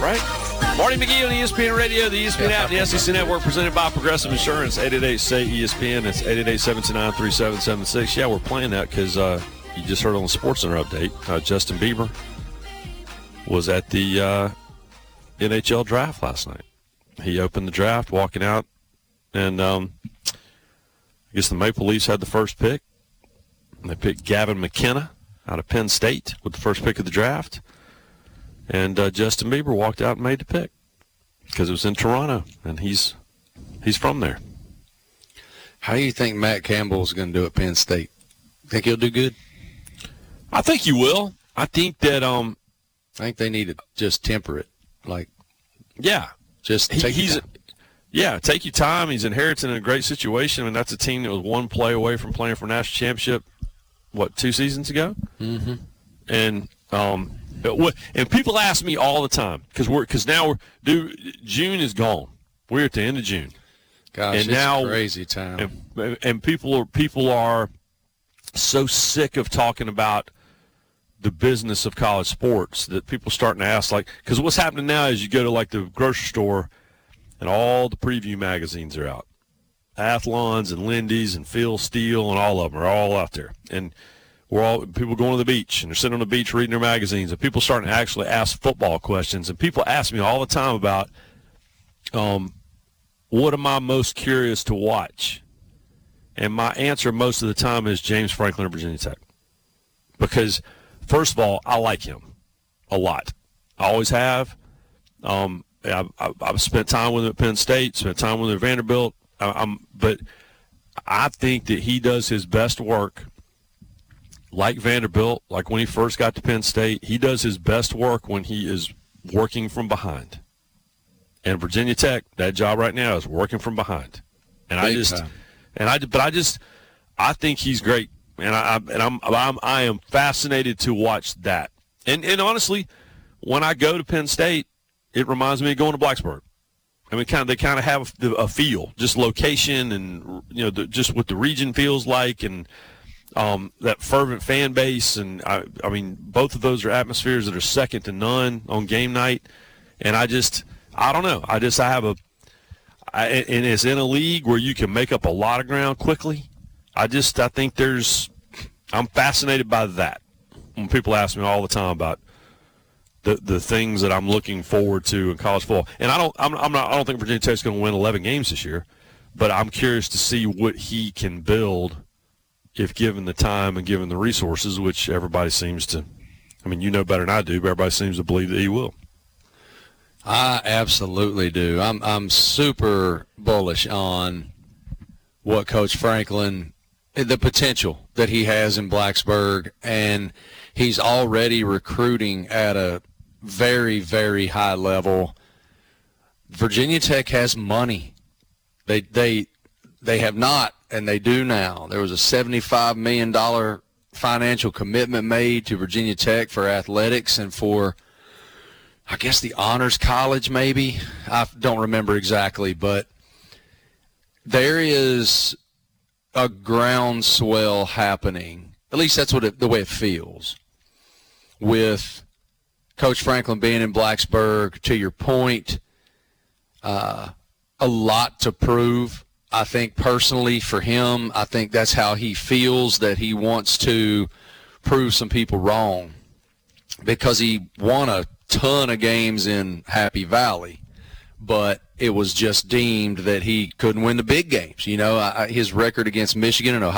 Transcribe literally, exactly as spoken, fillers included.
right. Marty McGee on E S P N Radio, the E S P N app, the S E C Network, presented by Progressive Insurance. eight eight eight, S A Y, E S P N. That's eight eight eight, seven two nine, three seven seven six. Yeah, we're playing that because uh, you just heard on the SportsCenter update, uh, Justin Bieber was at the uh, N H L draft last night. He opened the draft, walking out, and um, I guess the Maple Leafs had the first pick. They picked Gavin McKenna out of Penn State with the first pick of the draft. And uh, Justin Bieber walked out and made the pick because it was in Toronto, and he's he's from there. How do you think Matt Campbell's going to do at Penn State? Think he'll do good? I think he will. I think that um, I think they need to just temper it, like yeah, just he, take he's your time. yeah, take your time. He's inheriting a great situation. I mean, that's a team that was one play away from playing for a national championship. What, two seasons ago? Mm-hmm. And um. And people ask me all the time because we're because now we're dude, June is gone. We're at the end of June. Gosh, and it's now, a crazy time. And, and people are people are so sick of talking about the business of college sports that people are starting to ask, like, because what's happening now is you go to like the grocery store and all the preview magazines are out. Athlons and Lindy's and Phil Steele and all of them are all out there. And We're all people going to the beach, and they're sitting on the beach reading their magazines, and people starting to actually ask football questions. And people ask me all the time about, um, what am I most curious to watch? And my answer most of the time is James Franklin of Virginia Tech, because first of all, I like him a lot. I always have. Um, I've, I've spent time with him at Penn State, spent time with him at Vanderbilt. I, I'm, but I think that he does his best work. Like Vanderbilt, like when he first got to Penn State, he does his best work when he is working from behind. And Virginia Tech, that job right now is working from behind. And Big I just, time. and I, but I just, I think he's great, and I, I and I'm, I'm, I am fascinated to watch that. And and honestly, when I go to Penn State, it reminds me of going to Blacksburg. I mean, kind of they kind of have a, a feel, just location, and you know, the, just what the region feels like, and. Um, that fervent fan base, and I, I mean, both of those are atmospheres that are second to none on game night. And I just, I don't know. I just, I have a, I, and it's in a league where you can make up a lot of ground quickly. I just, I think there's, I'm fascinated by that. When people ask me all the time about the the things that I'm looking forward to in college football, and I don't, I'm, I'm not, I don't think Virginia Tech's going to win eleven games this year, but I'm curious to see what he can build. If given the time and given the resources, which everybody seems to, I mean, you know better than I do, but everybody seems to believe that he will. I absolutely do. I'm I'm super bullish on what Coach Franklin, the potential that he has in Blacksburg, and he's already recruiting at a very, very high level. Virginia Tech has money. They they they have not. And they do now. There was a seventy-five million dollars financial commitment made to Virginia Tech for athletics and for, I guess, the Honors College maybe. I don't remember exactly. But there is a groundswell happening. At least that's what it, the way it feels. With Coach Franklin being in Blacksburg, to your point, uh, a lot to prove. I think personally for him, I think that's how he feels, that he wants to prove some people wrong, because he won a ton of games in Happy Valley, but it was just deemed that he couldn't win the big games. You know, I, his record against Michigan and Ohio